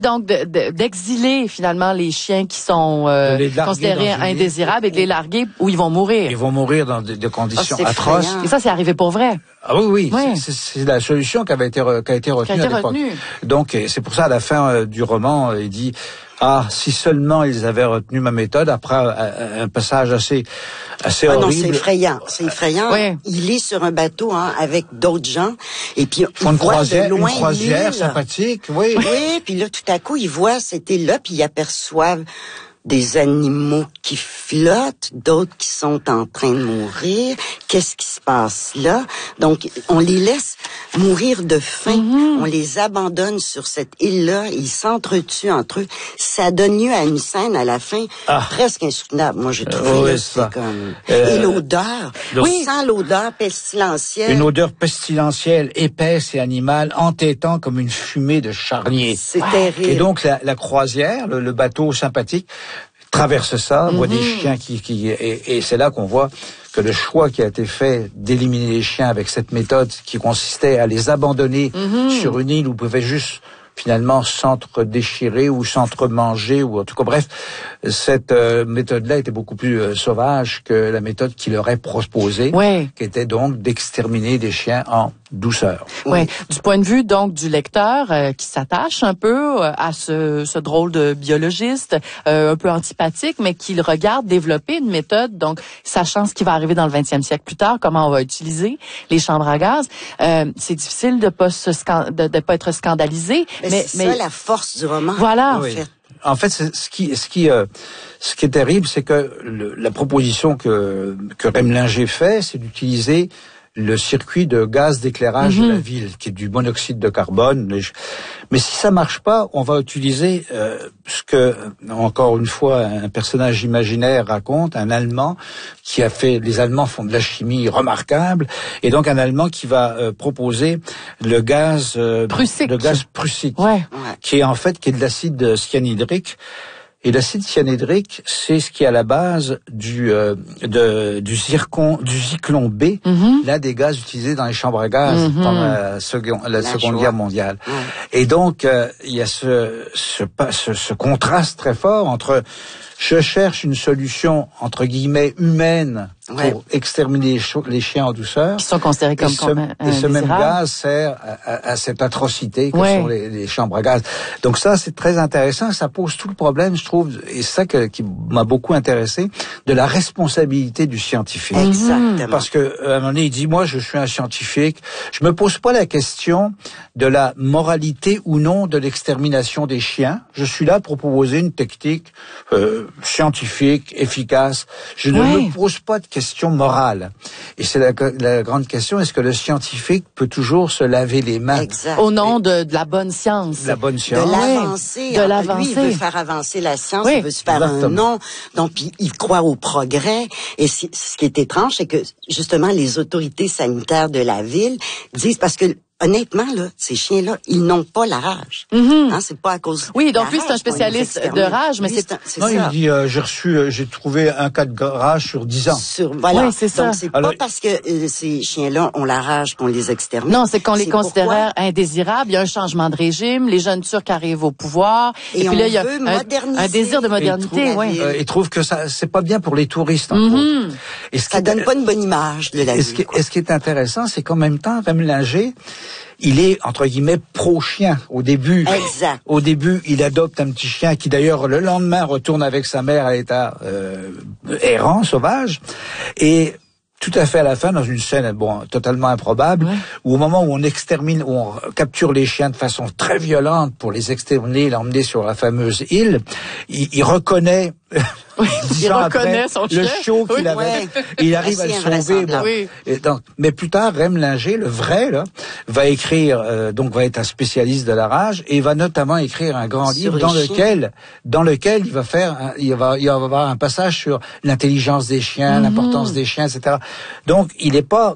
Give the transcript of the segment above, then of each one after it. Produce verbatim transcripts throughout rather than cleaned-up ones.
Donc, de, de, d'exiler finalement les chiens qui sont euh, considérés indésirables et de les larguer où ils vont mourir. Ils vont mourir dans des, des conditions oh, atroces. Et ça, c'est arrivé pour vrai. Ah oui, oui, oui. C'est, c'est la solution qui avait été, qui a été retenue qui a été à l'époque. Retenue. Donc, c'est pour ça, à la fin euh, du roman, il dit... Ah, si seulement ils avaient retenu ma méthode, après un, un passage assez, assez ah horrible. Non, c'est effrayant, c'est effrayant. Oui. Il est sur un bateau hein, avec d'autres gens, et puis il voit croisière, de loin une croisière l'île. sympathique, oui. Oui, puis là, tout à coup, ils voient cette île-là, puis ils aperçoivent des animaux qui flottent, d'autres qui sont en train de mourir. Qu'est-ce qui se passe là? Donc, on les laisse mourir de faim. Mm-hmm. On les abandonne sur cette île-là. Ils s'entretuent entre eux. Ça donne lieu à une scène à la fin ah. presque insoutenable. Moi, j'ai trouvé euh, oui, là, c'est comme... Euh, Et l'odeur. Donc, oui. Sans l'odeur pestilentielle. Une odeur pestilentielle, épaisse et animale, entêtant comme une fumée de charnier. C'est ouais. terrible. Et donc, la, la croisière, le, le bateau sympathique, traverse ça, mm-hmm. voit des chiens qui... qui et, et c'est là qu'on voit que le choix qui a été fait d'éliminer les chiens avec cette méthode qui consistait à les abandonner mm-hmm. sur une île où ils pouvaient juste finalement s'entre-déchirer ou s'entre-manger, ou en tout cas, bref, cette euh, méthode-là était beaucoup plus euh, sauvage que la méthode qui leur est proposée, ouais. qui était donc d'exterminer des chiens en douceur. Oui, ouais. Du point de vue donc du lecteur euh, qui s'attache un peu euh, à ce, ce drôle de biologiste, euh, un peu antipathique, mais qui le regarde développer une méthode, donc sachant ce qui va arriver dans le vingtième siècle plus tard, comment on va utiliser les chambres à gaz, euh, c'est difficile de pas se scan- de, de pas être scandalisé. Mais, mais c'est mais, ça la force du roman. Voilà. Oui. En fait. En fait, c'est, ce qui, ce qui, euh, ce qui est terrible, c'est que le, la proposition que que Remlinger fait, c'est d'utiliser le circuit de gaz d'éclairage mm-hmm. de la ville, qui est du monoxyde de carbone. Mais si ça marche pas, on va utiliser euh, ce que, encore une fois, un personnage imaginaire raconte, un Allemand qui a fait... Les Allemands font de la chimie remarquable, et donc un Allemand qui va euh, proposer le gaz... Euh, prussique. Le gaz prussique, ouais. qui est en fait qui est de l'acide cyanhydrique. Et l'acide cyanhydrique, c'est ce qui est à la base du euh, de, du zircon, du zyklon B, mm-hmm. l'un des gaz utilisés dans les chambres à gaz mm-hmm. pendant la, seconde, la, la Seconde Guerre mondiale. Mm. Et donc, euh, il y a ce, ce, ce, ce contraste très fort entre je cherche une solution, entre guillemets, humaine pour ouais. exterminer les, ch- les chiens en douceur. Qui sont considérés comme, et ce, comme un, et ce même désirable. gaz sert à, à, à cette atrocité que ouais. sont les, les chambres à gaz. Donc ça, c'est très intéressant. Ça pose tout le problème, je trouve, et c'est ça que, qui m'a beaucoup intéressé, de la responsabilité du scientifique. Exactement. Parce que à un moment donné, il dit, moi, je suis un scientifique. Je me pose pas la question de la moralité ou non de l'extermination des chiens. Je suis là pour proposer une technique euh, scientifique, efficace. Je ne ouais. me pose pas de questions morales. Et c'est la, la grande question, est-ce que le scientifique peut toujours se laver les mains? Exact. Au nom de, de la bonne science. De la bonne science. De l'avancée. De l'avancée. Lui, il veut faire avancer la science, oui. il veut se faire Exactement. un nom. Donc, il, il croit au progrès. Et c- ce qui est étrange, c'est que, justement, les autorités sanitaires de la ville disent, parce que honnêtement, là, ces chiens-là, ils n'ont pas la rage. Mm-hmm. Hein, c'est pas à cause. Oui, donc de lui, la c'est un rage spécialiste de rage, mais lui, c'est, c'est, un, c'est non, ça. il dit, euh, j'ai reçu, euh, j'ai trouvé un cas de rage sur dix ans. Sur, voilà. Oui, c'est ça. Donc, c'est Alors, pas parce que euh, ces chiens-là ont la rage qu'on les extermine. Non, c'est qu'on les considère pourquoi? indésirables. Il y a un changement de régime. Les jeunes Turcs arrivent au pouvoir. Et, et puis là, il y a veut un, moderniser un désir de modernité. Oui. Ouais. Euh, ils trouvent que ça, c'est pas bien pour les touristes. En mm-hmm. Et ce ça qui donne est, pas une bonne image de la et ville. Ce qui, et ce qui est intéressant, c'est qu'en même temps, Remlinger, il est, entre guillemets, pro-chien. Au début, exact. Au début, il adopte un petit chien qui, d'ailleurs, le lendemain, retourne avec sa mère à l'état euh, errant, sauvage. Et tout à fait à la fin, dans une scène bon totalement improbable, ouais. où au moment où on extermine, où on capture les chiens de façon très violente pour les exterminer, l'emmener sur la fameuse île, il, il reconnaît... Oui, il reconnaît après, son chien. Le chiot qu'il oui, avait. Ouais. Il arrive à le sauver. Bon. Oui. Et donc, mais plus tard, Remlinger, le vrai, là, va écrire, euh, donc va être un spécialiste de la rage, et va notamment écrire un grand sur livre dans chiens. lequel, dans lequel il va faire, un, il va, il va avoir un passage sur l'intelligence des chiens, mm-hmm. l'importance des chiens, et cetera. Donc, il n'est pas,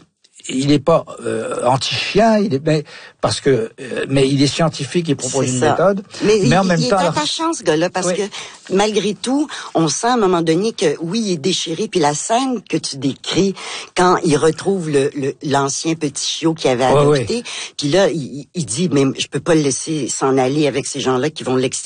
il n'est pas euh, anti-chien, il est mais parce que euh, mais il est scientifique et propose une méthode. Mais, mais il, en même il temps, est attachant ce gars-là parce oui. que malgré tout, on sent à un moment donné que oui, il est déchiré. Puis la scène que tu décris quand il retrouve le, le l'ancien petit chiot qu'il avait adopté, oui, oui. Puis là il, il dit mais je peux pas le laisser s'en aller avec ces gens-là qui vont l'ex